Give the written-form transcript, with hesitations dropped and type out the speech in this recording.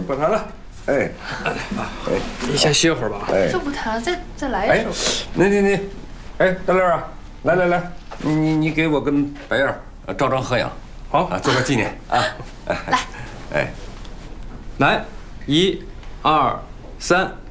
不弹了。哎， 你先歇会儿吧。 就不弹了，再来一首。 你，哎，大乐啊，来，你给我跟白燕照张合影， 好啊，做个纪念啊。 来， 哎， 来，1、2、3。